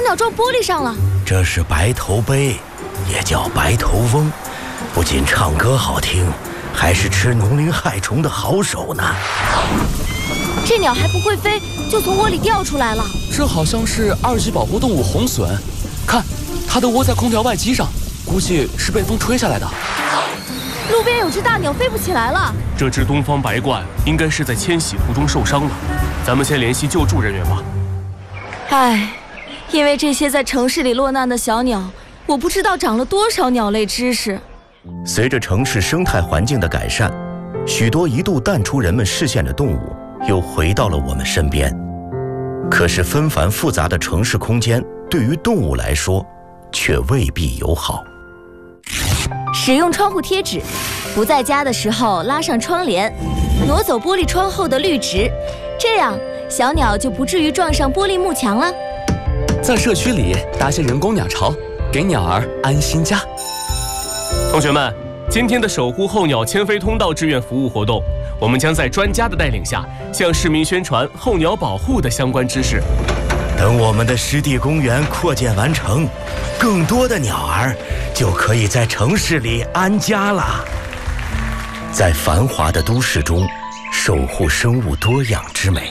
鸟撞玻璃上了。 这是白头鹎，也叫白头翁，不仅唱歌好听，还是吃农林害虫的好手呢。 这鸟还不会飞，就从窝里掉出来了。 这好像是2级保护动物红隼，看，它都窝在空调外机上，估计是被风吹下来的。 路边有只大鸟飞不起来了。 这只东方白鹳应该是在迁徙途中受伤了，咱们先联系救助人员吧。 唉，因为这些在城市里落难的小鸟，我不知道长了多少鸟类知识。 随着城市生态环境的改善，许多一度淡出人们视线的动物又回到了我们身边。可是纷繁复杂的城市空间对于动物来说却未必友好。 使用窗户贴纸，不在家的时候拉上窗帘，挪走玻璃窗后的绿植，这样小鸟就不至于撞上玻璃幕墙了。 在社区里搭些人工鸟巢，给鸟儿安心家。 同学们，今天的守护候鸟迁飞通道志愿服务活动，我们将在专家的带领下，向市民宣传候鸟保护的相关知识。 等我们的湿地公园扩建完成，更多的鸟儿就可以在城市里安家了。在繁华的都市中，守护生物多样之美。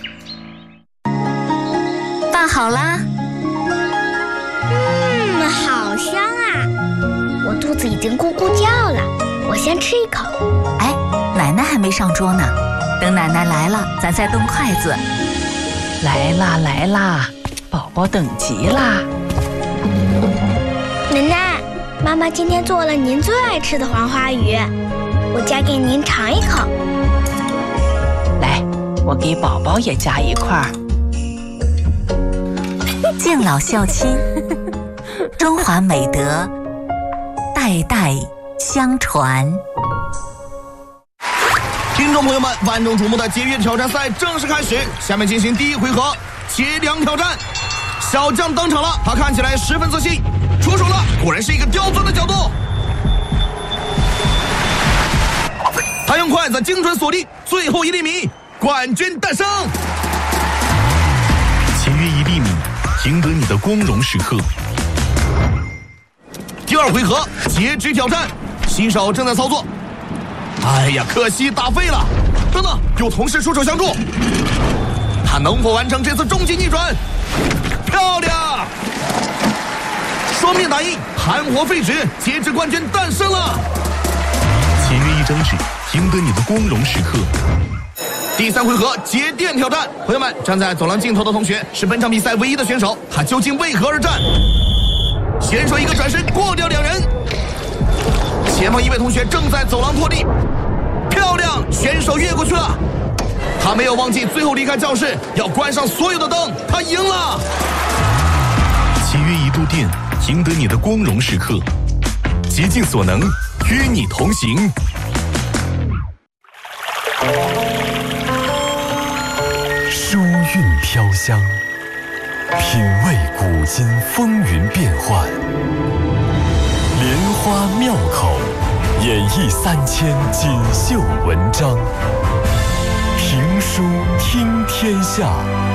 饭好啦。 好香啊！我肚子已经咕咕叫了，我先吃一口。 哎，奶奶还没上桌呢，等奶奶来了，咱再动筷子。 来啦来啦，宝宝等急啦！ 奶奶，妈妈今天做了您最爱吃的黄花鱼，我夹给您尝一口。 来，我给宝宝也夹一块儿。 敬老孝亲，中华美德代代相传。 听众朋友们，万众瞩目的节约挑战赛正式开始，下面进行第一回合切梁挑战。小将登场了，他看起来十分自信，出手了，果然是一个刁钻的角度。他用筷子精准锁定最后1厘米，冠军诞生。 签约1厘米，赢得你的光荣时刻。 第二回合截肢挑战，新手正在操作。哎呀，可惜打废了！等等，有同事出手相助，他能否完成这次终极逆转？漂亮！双面打印，含活废纸，截肢冠军诞生了。 签约1张纸，赢得你的光荣时刻。 第3回合节电挑战，朋友们，站在走廊尽头的同学是本场比赛唯一的选手，他究竟为何而战？选手一个转身过掉2人，前方一位同学正在走廊拖地，漂亮，选手越过去了。他没有忘记最后离开教室要关上所有的灯，他赢了。 签约1度电，赢得你的光荣时刻。竭尽所能，与你同行。 书韵飘香，品味古今风云变幻。莲花妙口，演绎3000锦绣文章。评书听天下。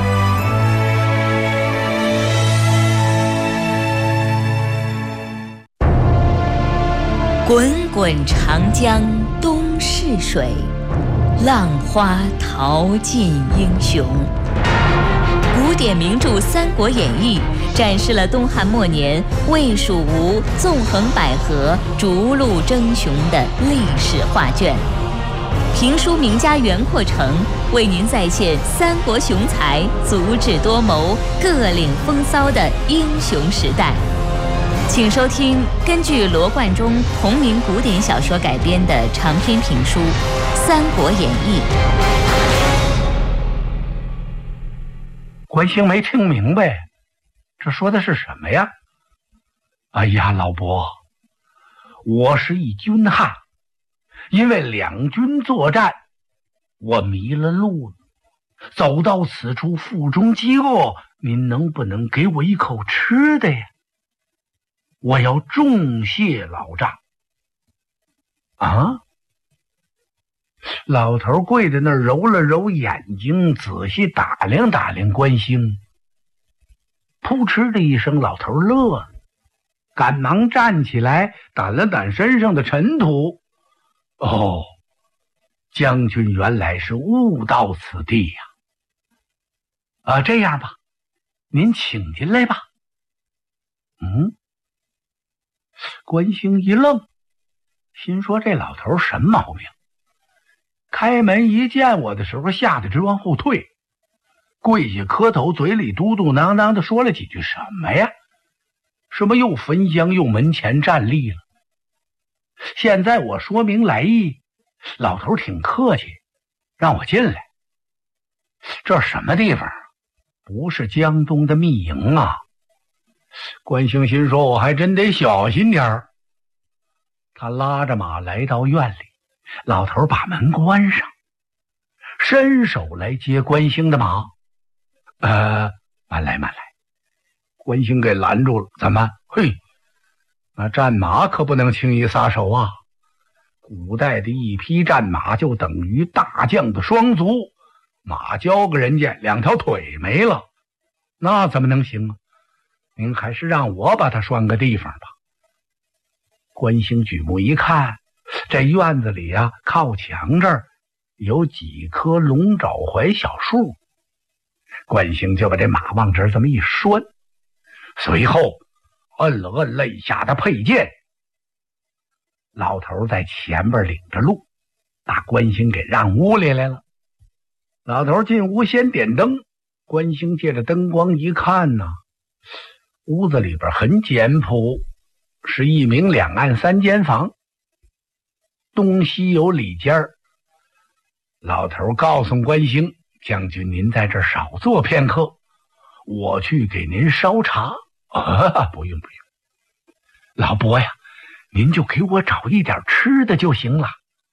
滚滚长江东逝水，浪花淘尽英雄。古典名著《三国演义》展示了东汉末年魏、蜀、吴纵横捭阖、逐鹿争雄的历史画卷。评书名家袁阔成为您再现三国雄才足智多谋、各领风骚的英雄时代。请收听根据罗贯中同名古典小说改编的长篇评书《三国演义》。 关兴没听明白，这说的是什么呀？哎呀，老伯，我是一军汉，因为两军作战，我迷了路了，走到此处腹中饥饿，您能不能给我一口吃的呀？我要重谢老丈。啊？老头跪在那儿揉了揉眼睛，仔细打量打量关兴。 扑哧的一声，老头乐了，赶忙站起来，掸了掸身上的尘土。哦，将军原来是误到此地呀！这样吧，您请进来吧。关兴一愣，心说这老头什么毛病？开门一见我的时候，吓得直往后退，跪下磕头，嘴里嘟嘟囔囔的说了几句什么呀？什么又焚香又门前站立了。现在我说明来意，老头挺客气，让我进来。这什么地方？不是江东的密营啊！关兴心说，我还真得小心点儿。他拉着马来到院里，老头把门关上，伸手来接关兴的马。慢来。关兴给拦住了。怎么？嘿，那战马可不能轻易撒手啊！古代的一匹战马就等于大将的双足，马交给人家2条腿没了，那怎么能行啊？您还是让我把它拴个地方吧。关兴举目一看，这院子里啊，靠墙这儿有几棵龙爪槐小树。关兴就把这马往这儿这么一拴，随后摁了摁肋下的佩剑。老头在前边领着路，把关兴给让屋里来了。老头进屋先点灯，关兴借着灯光一看呢，屋子里边很简朴，是一明2暗3间房，东西有里间。老头告诉关兴，将军您在这儿少坐片刻，我去给您烧茶。不用，老伯呀，您就给我找一点吃的就行了。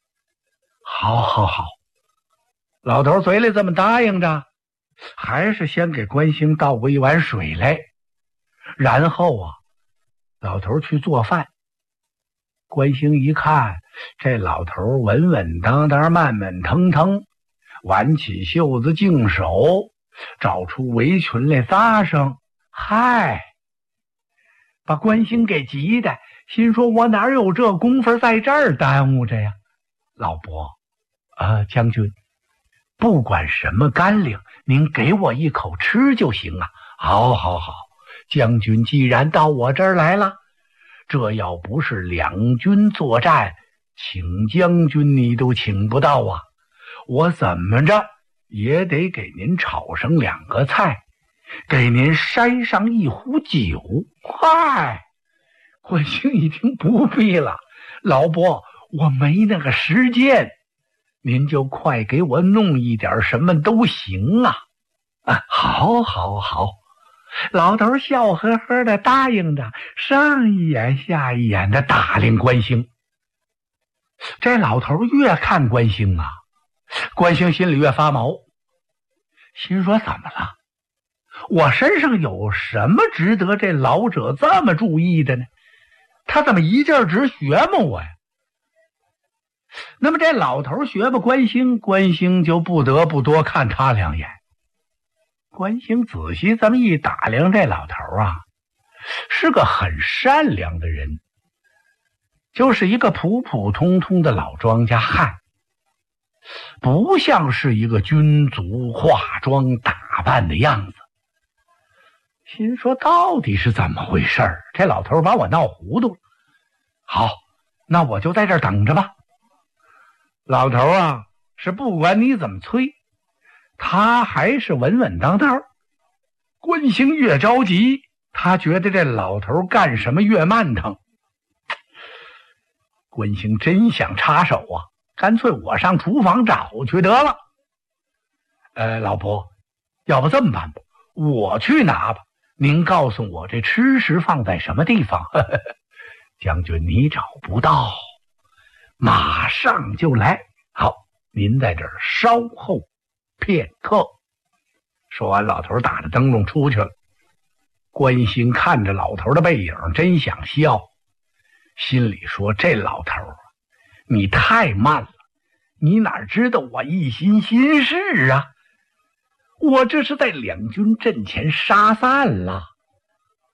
好，老头嘴里这么答应着，还是先给关兴倒过一碗水来，然后啊，老头去做饭。关兴一看，这老头稳稳当当，慢慢腾腾，挽起袖子净手，找出围裙来扎上。嗨，把关兴给急的，心说我哪有这功夫在这儿耽误着呀？老伯，将军，不管什么干粮，您给我一口吃就行啊。好，将军既然到我这儿来了，这要不是两军作战，请将军你都请不到啊，我怎么着也得给您炒上2个菜，给您筛上一壶酒。嗨，关兴一听，不必了，老伯，我没那个时间，您就快给我弄一点什么都行啊。好，老头笑呵呵的答应着，上一眼下一眼的打量关兴。这老头越看关兴啊，关兴心里越发毛，心说怎么了？我身上有什么值得这老者这么注意的呢？他怎么一劲儿直学摸我呀？那么这老头学摸关兴，关兴就不得不多看他2眼。关兴仔细这么一打量，这老头啊，是个很善良的人，就是一个普普通通的老庄稼汉，不像是一个军卒化妆打扮的样子。心说到底是怎么回事儿？这老头把我闹糊涂了。好，那我就在这儿等着吧。老头啊，是不管你怎么催，他还是稳稳当当。关兴越着急，他觉得这老头干什么越慢腾。关兴真想插手啊，干脆我上厨房找去得了。老伯，要不这么办吧，我去拿吧，您告诉我这吃食放在什么地方？将军你找不到，马上就来。好，您在这儿稍后片刻。说完，老头打着灯笼出去了。关兴看着老头的背影，真想笑，心里说：这老头你太慢了，你哪知道我一心心事啊？我这是在两军阵前杀散了，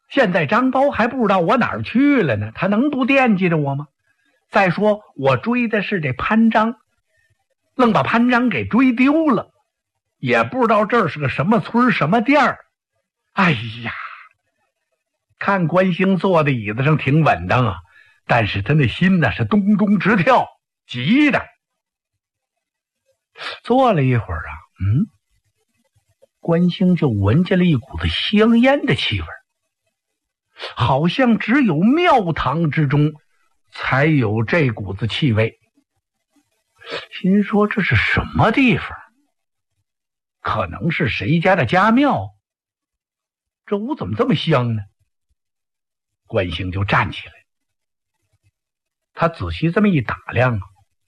现在张包还不知道我哪儿去了呢，他能不惦记着我吗？再说我追的是这潘璋，愣把潘璋给追丢了，也不知道这是个什么村什么店儿。哎呀，看关兴坐在椅子上挺稳当啊，但是他那心呢是咚咚直跳，急的。坐了一会儿啊，关兴就闻见了一股子香烟的气味，好像只有庙堂之中才有这股子气味。心说这是什么地方？可能是谁家的家庙？这屋怎么这么香呢？关兴就站起来，他仔细这么一打量，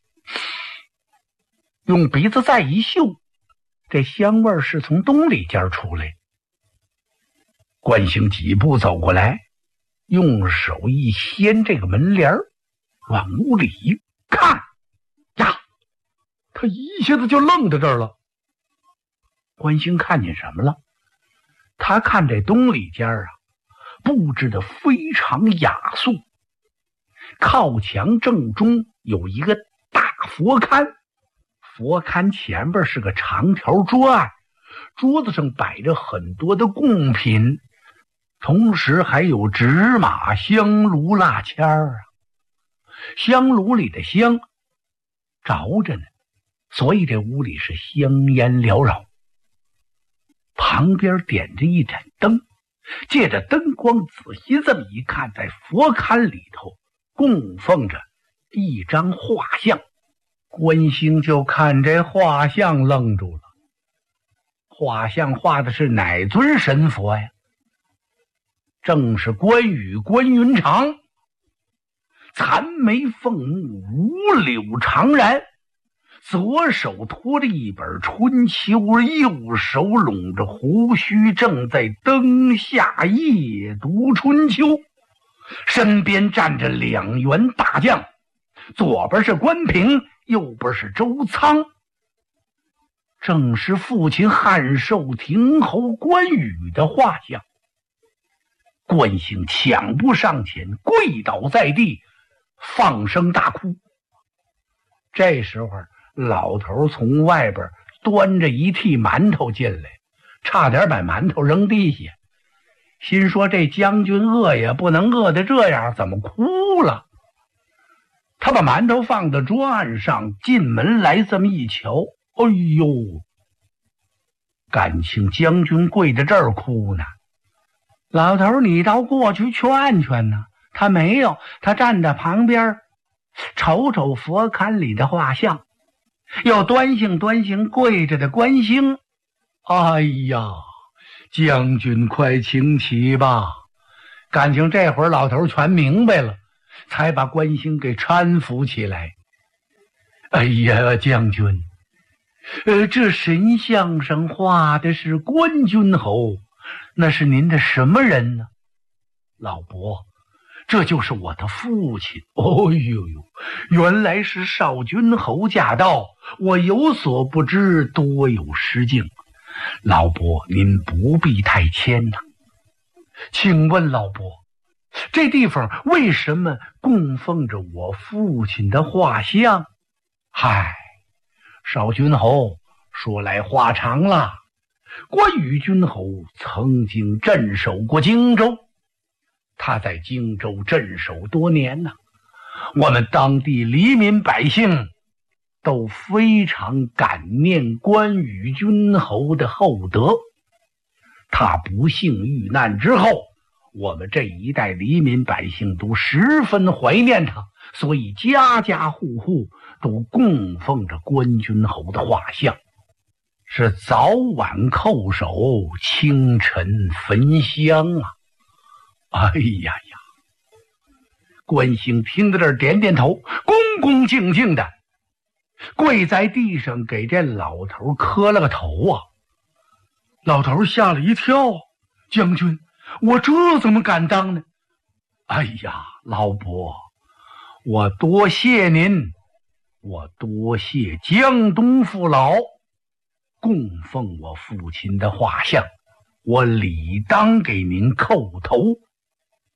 用鼻子再一嗅，这香味是从东里间出来。关兴几步走过来，用手一掀这个门帘，往屋里一看，呀，他一下子就愣在这儿了。关兴看见什么了？他看这东里间啊，布置得非常雅素，靠墙正中有一个大佛龛，佛龛前边是个长条桌案，桌子上摆着很多的贡品，同时还有纸马、香炉、蜡签啊。香炉里的香着着呢，所以这屋里是香烟缭绕。旁边点着一盏灯，借着灯光仔细这么一看，在佛龛里头供奉着一张画像。关兴就看这画像愣住了，画像画的是哪尊神佛呀？正是关羽关云长，残眉凤目，五柳长髯，左手托着一本春秋，右手拢着胡须，正在灯下夜读春秋。身边站着两员大将，左边是关平，右边是周仓，正是父亲汉寿亭侯关羽的画像。关兴抢步上前，跪倒在地，放声大哭。这时候老头从外边端着一屉馒头进来，差点把馒头扔地下，心说这将军饿也不能饿得这样，怎么哭了？他把馒头放到桌案上，进门来这么一瞧，哎呦，感情将军跪在这儿哭呢。老头你倒过去劝劝呢。他没有，他站在旁边瞅瞅佛龛里的画像，又端详端详跪着的关兴。哎呀，将军快请起吧。感情这会儿老头全明白了，才把关兴给搀扶起来。哎呀，将军，这神像上画的是关君侯，那是您的什么人呢？老伯，这就是我的父亲。哦呦呦，原来是少君侯驾到，我有所不知，多有失敬。老伯您不必太谦呐。请问老伯，这地方为什么供奉着我父亲的画像？嗨，少君侯，说来话长了。关羽君侯曾经镇守过荆州，他在荆州镇守多年呢，我们当地黎民百姓都非常感念关羽君侯的厚德。他不幸遇难之后，我们这一代黎民百姓都十分怀念他，所以家家户户都供奉着关君侯的画像，是早晚叩首，清晨焚香啊。哎呀呀！关兴听到这儿点点头，恭恭敬敬的跪在地上给这老头磕了个头啊。老头吓了一跳，将军，我这怎么敢当呢？哎呀，老伯，我多谢您，我多谢江东父老供奉我父亲的画像，我理当给您叩头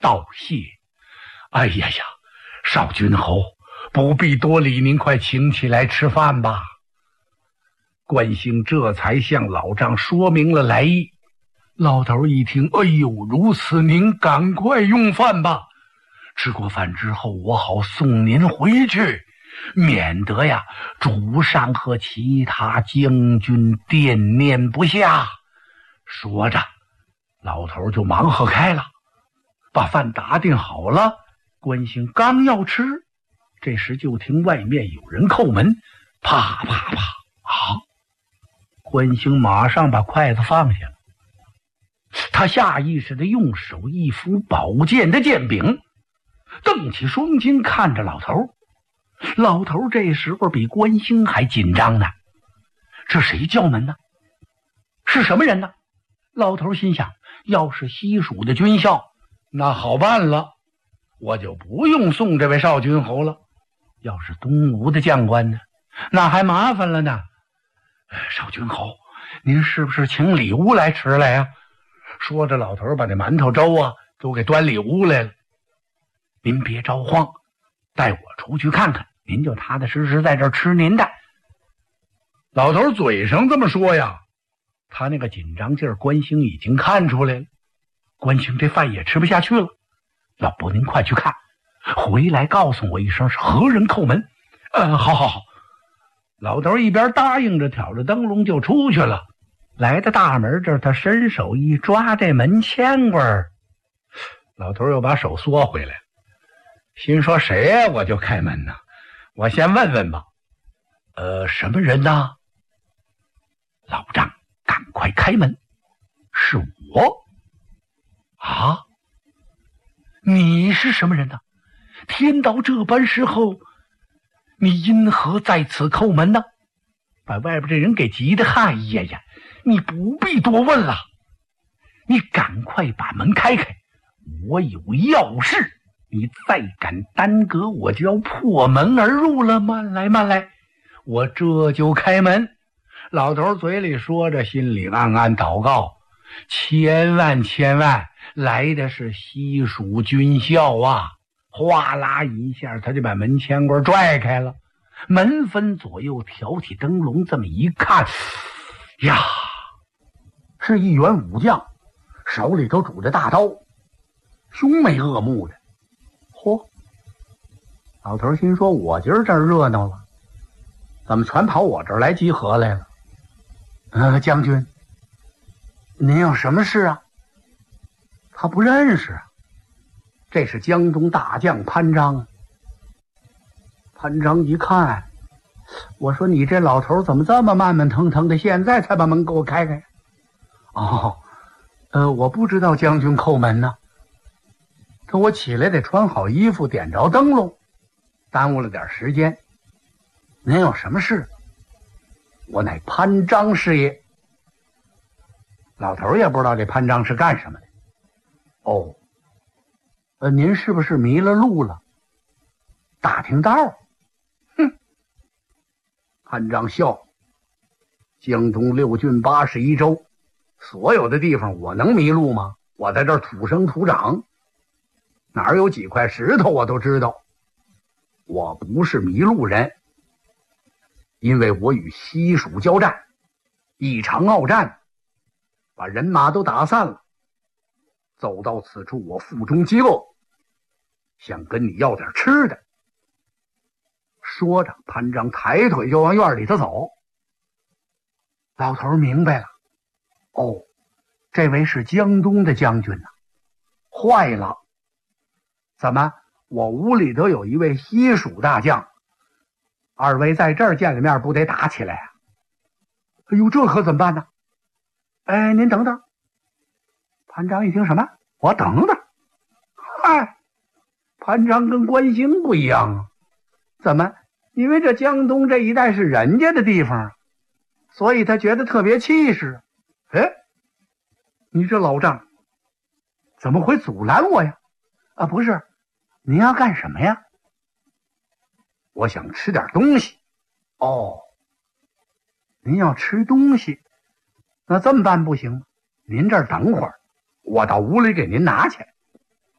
道谢。哎呀呀，少君侯不必多礼，您快请起来吃饭吧。关兴这才向老丈说明了来意。老头一听，哎呦，如此，您赶快用饭吧。吃过饭之后，我好送您回去，免得呀主上和其他将军惦念不下。说着，老头就忙活开了，把饭打定好了。关兴刚要吃，这时就听外面有人叩门，啪啪啪。关兴马上把筷子放下了，他下意识地用手一扶宝剑的剑柄，瞪起双睛看着老头。老头这时候比关兴还紧张呢。这谁叫门呢？是什么人呢？老头心想，要是西蜀的军校，那好办了，我就不用送这位少君侯了。要是东吴的将官呢，那还麻烦了呢。少君侯，您是不是请里屋来吃来呀？说着，老头把那馒头粥啊都给端里屋来了。您别着慌，带我出去看看，您就踏踏实实在这儿吃您的。老头嘴上这么说呀，他那个紧张劲儿，关兴已经看出来了。关兴这饭也吃不下去了。老伯，您快去看，回来告诉我一声是何人叩门。好好好。老头一边答应着，挑着灯笼就出去了。来到大门这儿，他伸手一抓这门牵棍，老头又把手缩回来，心说谁呀，我就开门呢，我先问问吧。什么人呢？老丈，赶快开门，是我。啊，你是什么人呢？天到这般时候，你因何在此叩门呢？把外边这人给急得哎呀呀，你不必多问了，你赶快把门开开，我有要事，你再敢耽搁，我就要破门而入了。慢来慢来，我这就开门。老头嘴里说着，心里暗暗祷告，千万千万，来的是西蜀军校啊。哗啦一下，他就把门牵棍拽开了，门分左右，挑起灯笼，这么一看呀，是一员武将，手里头拄着大刀，凶眉恶目的。嚯，老头心说，我今儿这儿热闹了，怎么全跑我这儿来集合来了？将军，您有什么事啊？他不认识啊，这是江东大将潘璋。潘璋一看，我说你这老头怎么这么慢慢腾腾的，现在才把门给我开开？我不知道将军叩门呢。可我起来得穿好衣服，点着灯笼，耽误了点时间。您有什么事？我乃潘璋师爷。老头也不知道这潘璋是干什么的。您是不是迷了路了？打听道？哼！潘璋笑，江东6郡81州，所有的地方我能迷路吗？我在这儿土生土长，哪儿有几块石头我都知道。我不是迷路人，因为我与西蜀交战，一场鏖战，把人马都打散了。走到此处，我腹中饥饿，想跟你要点吃的。说着，潘璋抬腿就往院里头走。老头明白了，这位是江东的将军呐。坏了，怎么我屋里头有一位西蜀大将，二位在这儿见了面，不得打起来啊？哎呦，这可怎么办呢？您等等。潘璋一听，什么？我等等。嗨，潘璋跟关兴不一样啊。怎么？因为这江东这一带是人家的地方，所以他觉得特别气势。你这老丈怎么会阻拦我呀？不是，您要干什么呀？我想吃点东西。您要吃东西，那这么办不行吗？您这儿等会儿，我到屋里给您拿去。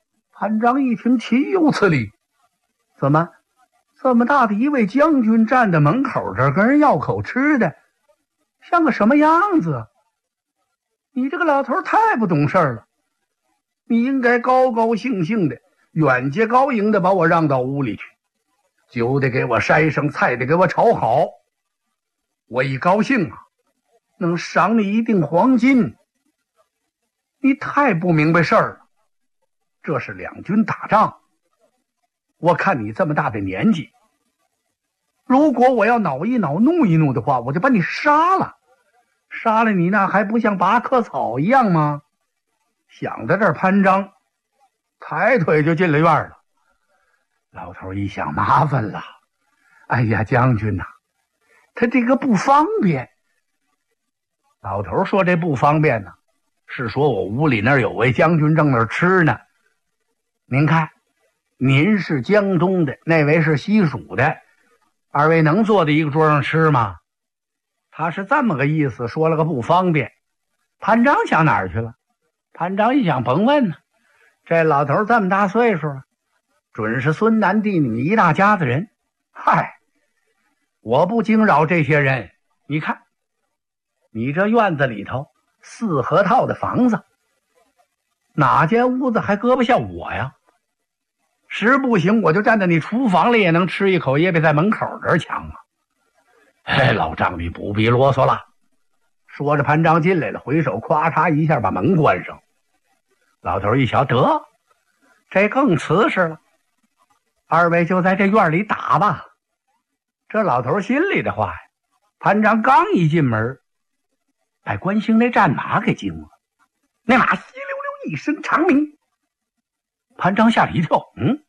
潘璋一听，岂有此理！怎么这么大的一位将军站在门口这儿跟人要口吃的，像个什么样子？你这个老头太不懂事了，你应该高高兴兴的远接高迎的把我让到屋里去，酒得给我筛上，菜得给我炒好，我一高兴啊，能赏你一锭黄金。你太不明白事儿了，这是两军打仗，我看你这么大的年纪，如果我要恼一恼怒一怒的话，我就把你杀了，杀了你那还不像拔棵草一样吗？想到这儿，潘璋抬腿就进了院了。老头一想，麻烦了，哎呀，将军呐，他这个不方便。老头说这不方便呢，是说我屋里那儿有位将军正那儿吃呢。您看，您是江东的，那位是西蜀的，二位能坐在一个桌上吃吗？他是这么个意思，说了个不方便。潘璋想哪儿去了？潘璋一想，甭问呢，这老头这么大岁数了，准是孙男弟女一大家子人。嗨，我不惊扰这些人。你看，你这院子里头4合套的房子，哪间屋子还搁不下我呀？实不行，我就站在你厨房里也能吃一口，也比在门口这儿强啊！哎，老丈，你不必啰嗦了。说着，潘璋进来了，回手咵嚓一下把门关上。老头一瞧，得，这更瓷实了。二位就在这院里打吧。这老头心里的话呀，潘璋刚一进门，把关兴那战马给惊了。那马稀溜溜一声长鸣，潘璋吓了一跳。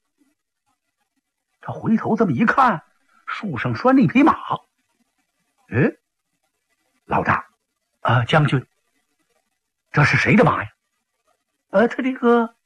他回头这么一看，树上拴了一匹马。老大，将军，这是谁的马呀？他这个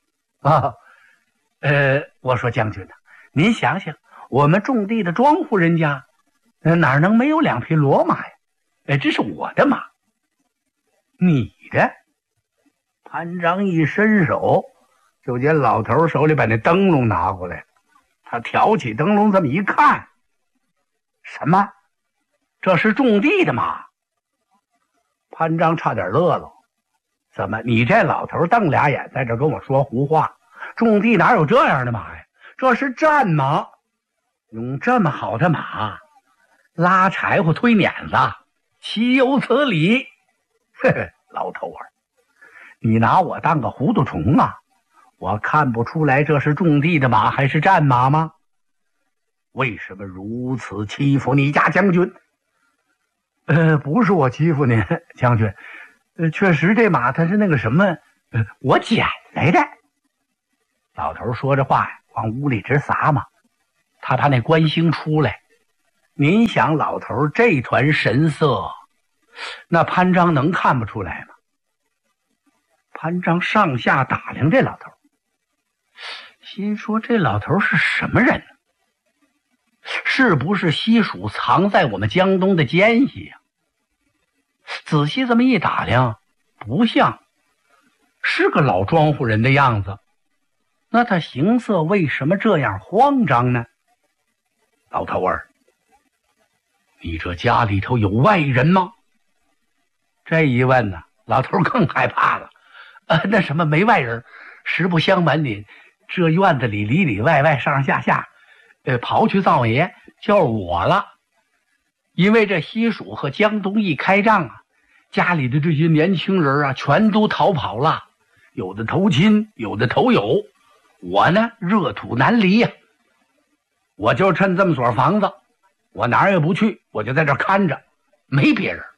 我说将军呐，您想想，我们种地的庄户人家，哪能没有2匹骡马呀？这是我的马。你的？潘璋一伸手，就见老头手里把那灯笼拿过来了。他挑起灯笼这么一看，什么？这是种地的马。潘璋差点乐了。怎么，你这老头瞪俩眼在这跟我说胡话？种地哪有这样的马呀？这是战马，用这么好的马拉柴火推碾子，岂有此理！嘿嘿，老头儿，你拿我当个糊涂虫啊？我看不出来这是种地的马还是战马吗？为什么如此欺负你家将军？不是我欺负您，将军，确实这马它是那个什么，我捡来的。老头说着话呀，往屋里直撒嘛，他怕那关兴出来。您想，老头这团神色，那潘璋能看不出来吗？潘璋上下打量这老头，心说这老头是什么人呢？是不是西蜀藏在我们江东的奸细呀？仔细这么一打量，不像，是个老庄户人的样子。那他形色为什么这样慌张呢？老头儿，你这家里头有外人吗？这一问呢，老头更害怕了。那什么，没外人，实不相瞒您，这院子里里里外外上上下下，刨去灶爷就是我了。因为这西蜀和江东一开仗啊，家里的这些年轻人啊，全都逃跑了，有的投亲，有的投友。我呢，热土难离呀，我就趁这么所房子，我哪儿也不去，我就在这看着，没别人。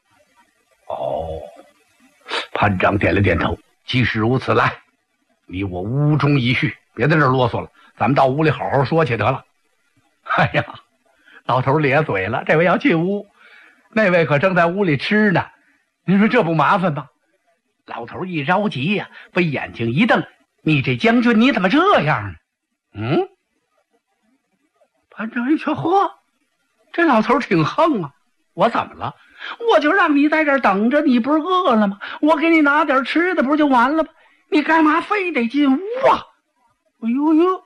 潘璋点了点头，既是如此，来，你我屋中一叙，别在这啰嗦了，咱们到屋里好好说去得了。哎呀，老头咧嘴了，这位要进屋，那位可正在屋里吃呢，您说这不麻烦吗？老头一着急呀，把眼睛一瞪，你这将军你怎么这样呢？潘璋一瞧，呵，这老头挺横啊，我怎么了？我就让你在这儿等着，你不是饿了吗？我给你拿点吃的不就完了吗？你干嘛非得进屋啊？ 哎呦呦！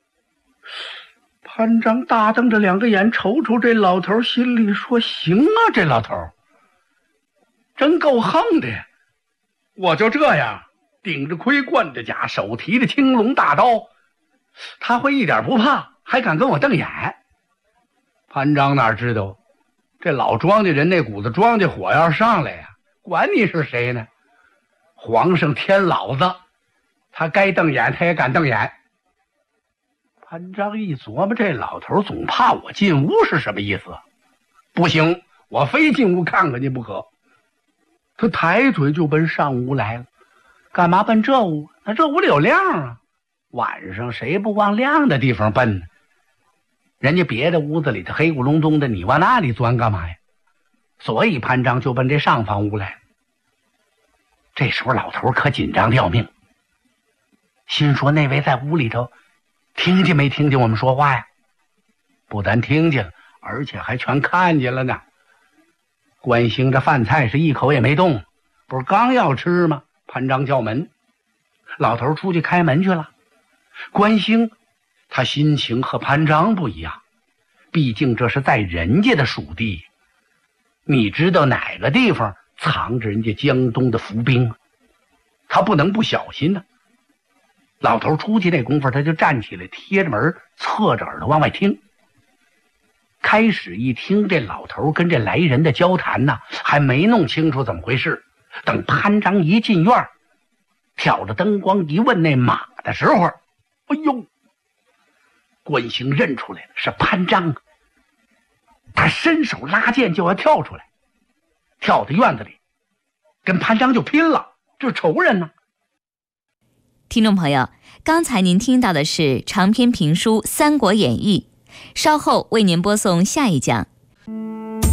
潘璋大瞪着两个眼瞅瞅这老头，心里说：行啊，这老头真够横的呀！我就这样顶着盔冠着甲，手提着青龙大刀，他会一点不怕，还敢跟我瞪眼。潘璋哪知道这老庄稼人那股子庄稼火要上来呀，管你是谁呢？皇上天老子，他该瞪眼他也敢瞪眼。潘璋一琢磨，这老头总怕我进屋是什么意思？不行，我非进屋看看去不可。他抬腿就奔上屋来了。干嘛奔这屋？那这屋里有亮啊，晚上谁不往亮的地方奔呢？人家别的屋子里头黑咕隆咚的，你往那里钻干嘛呀？所以潘璋就奔这上房屋来了。这时候老头可紧张的要命，心说那位在屋里头听见没听见我们说话呀？不但听见了，而且还全看见了呢。关兴这饭菜是一口也没动，不是刚要吃吗？潘璋叫门，老头出去开门去了。关兴他心情和潘璋不一样，毕竟这是在人家的属地，你知道哪个地方藏着人家江东的伏兵，他不能不小心呢。老头出去那功夫，他就站起来，贴着门，侧着耳朵往外听。开始一听这老头跟这来人的交谈呢，还没弄清楚怎么回事。等潘璋一进院，挑着灯光一问那马的时候，哎呦，关兴认出来了，是潘璋。他伸手拉剑就要跳出来，跳到院子里跟潘璋就拼了，这是仇人呢。 听众朋友，刚才您听到的是长篇评书《三国演义》，稍后为您播送下一讲。